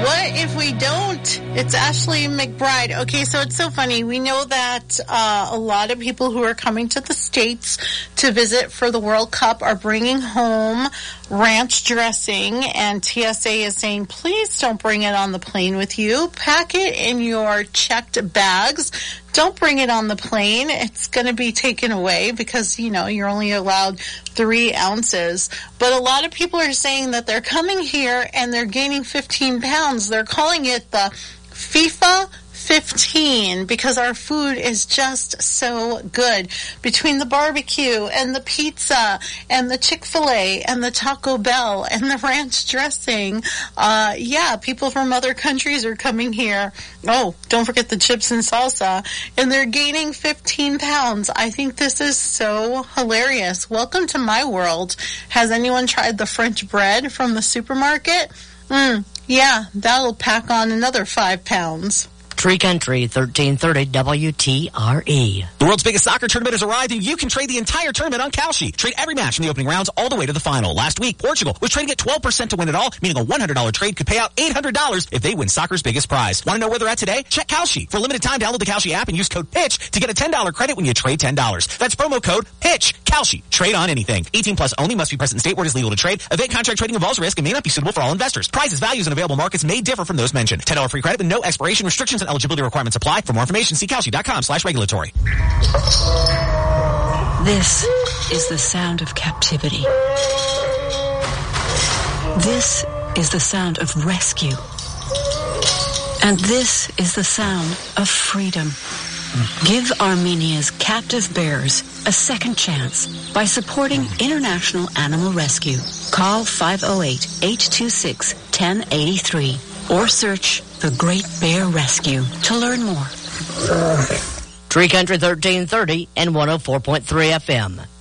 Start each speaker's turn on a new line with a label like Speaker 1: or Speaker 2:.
Speaker 1: What if we don't? It's Ashley McBride. Okay, so it's so funny. We know that a lot of people who are coming to the States to visit for the World Cup are bringing home ranch dressing, and TSA is saying, please don't bring it on the plane with you. Pack it in your checked bags. Don't bring it on the plane. It's going to be taken away because, you know, you're only allowed 3 ounces. But a lot of people are saying that they're coming here and they're gaining 15 pounds. They're calling it the FIFA 15 because our food is just so good. Between the barbecue and the pizza and the Chick-fil-A and the Taco Bell and the ranch dressing, people from other countries are coming here. Oh, don't forget the chips and salsa. And they're gaining 15 pounds. I think this is so hilarious. Welcome to my world. Has anyone tried the French bread from the supermarket? Yeah, that'll pack on another 5 pounds.
Speaker 2: Tree Country, 1330 WTRE.
Speaker 3: The world's biggest soccer tournament has arrived, and you can trade the entire tournament on Kalshi. Trade every match in the opening rounds all the way to the final. Last week, Portugal was trading at 12% to win it all, meaning a $100 trade could pay out $800 if they win soccer's biggest prize. Want to know where they're at today? Check Kalshi. For a limited time, download the Kalshi app and use code PITCH to get a $10 credit when you trade $10. That's promo code PITCH. Kalshi. Trade on anything. 18 plus only. Must be present in state where it is legal to trade. Event contract trading involves risk and may not be suitable for all investors. Prices, values, and available markets may differ from those mentioned. $10 free credit with no expiration, restrictions, and eligibility requirements apply. For more information, see Kalshi.com/regulatory.
Speaker 4: This is the sound of captivity. This is the sound of rescue. And this is the sound of freedom. Give Armenia's captive bears a second chance by supporting International Animal Rescue. Call 508-826-1083 or search The Great Bear Rescue to learn more.
Speaker 2: Tree Country 1330 and 104.3 FM.